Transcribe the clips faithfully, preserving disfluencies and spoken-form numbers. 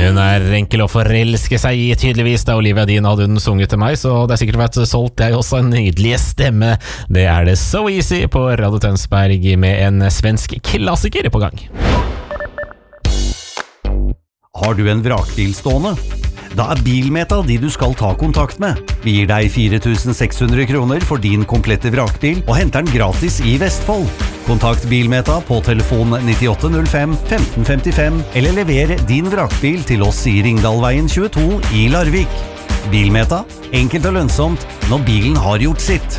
Hun er enkel å forelske seg i, tydeligvis. Da Olivia Dean hadde hun sunget til meg, så det er sikkert vært solgt. Det er jo også en nydelig stemme. Det er det So Easy på Radio Tønsberg med en svensk klassiker på gang. Har du en vrakbil stående? Da er Bilmeta de du skal ta kontakt med. Vi gir deg fire tusen seks hundre kroner for din komplette vrakbil og henter den gratis i Vestfold. Kontakt Bilmeta på telefon nittiåtte null fem femten femtifem eller lever din vrakbil til oss i Ringdalveien tjueto i Larvik. Bilmeta, enkelt og lønnsomt når bilen har gjort sitt.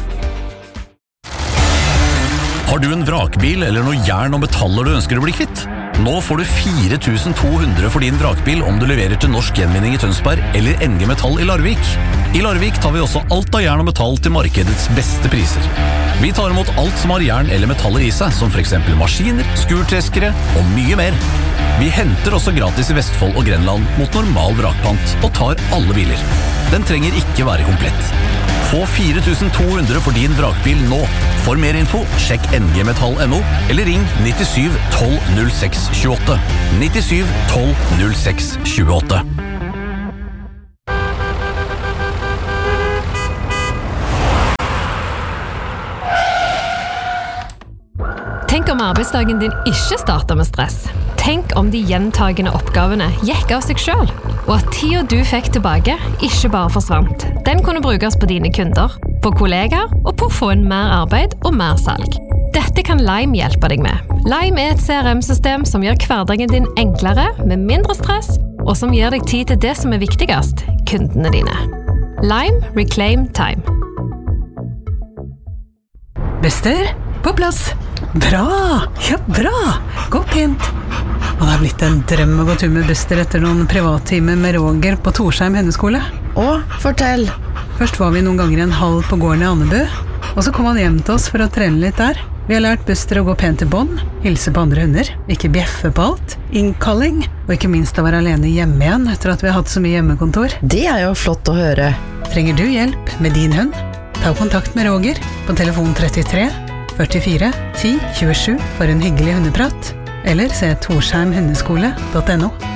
Har du en vrakbil eller noe jern og metaller du ønsker å bli kvitt? Nå får du fire tusen to hundre for din vrakbil om du leverer til Norsk Gjenvinning i Tønsberg eller N G Metall i Larvik. I Larvik tar vi også alt av jern og metall til markedets beste priser. Vi tar imot alt som har jern eller metaller i seg, som for eksempel maskiner, skurtreskere og mye mer. Vi henter også gratis i Vestfold og Grenland mot normal vrakpant og tar alle biler. Den trenger ikke være komplett. Få fire tusen to hundre for din vrakbil nå. For mer info, sjekk N G Metall punktum no eller ring nittisju tolv null seks tjueåtte. nittisju tolv null seks tjueåtte. Tenk om arbeidsdagen din ikke starter med stress. Tenk om de gjentagende oppgavene gikk av seg selv, og at tiden du fikk tilbake ikke bare forsvant. Den kunne brukes på dine kunder, på kollegaer og på å få en mer arbeid og mer salg. Dette kan Lime hjelpe deg med. Lime er et C R M-system som gjør hverdagen din enklere, med mindre stress, og som gir deg tid til det som er viktigst, kundene dine. Lime Reclaim Time. Bester, på plass. Bra, ja bra. Gå pent. Og det har blitt en drøm å gå tur med Bester etter noen privattimer med Roger på Torsheim hundeskole. Å, fortell. Først var vi noen ganger en halv på gården i Annebu, og så kom han hjem til oss for å trene litt der. Vi har lært Bester å gå pent til bånd, hilse på andre hunder, ikke bjeffe på alt, innkalling, og ikke minst å være alene hjemme igjen etter at vi har hatt så mye hjemmekontor. Det er jo flott å høre. Trenger du hjelp med din hund? Ta kontakt med Roger på telefon trettitre førtifire ti tjuesju for en hyggelig hundeprat, eller se torsheim hundeskole punktum no.